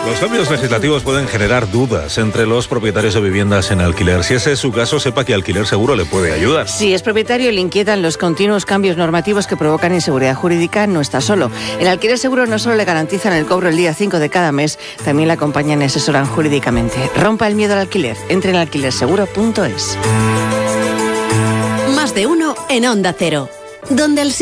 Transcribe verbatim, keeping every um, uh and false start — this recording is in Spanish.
Los cambios legislativos pueden generar dudas entre los propietarios de viviendas en alquiler. Si ese es su caso, sepa que Alquiler Seguro le puede ayudar. Si es propietario y le inquietan los continuos cambios normativos que provocan inseguridad jurídica, no está solo. En Alquiler Seguro no solo le garantizan el cobro el día cinco de cada mes, también le acompañan y asesoran jurídicamente. Rompa el miedo al alquiler. Entre en alquiler seguro punto es. Más de uno en Onda Cero, donde el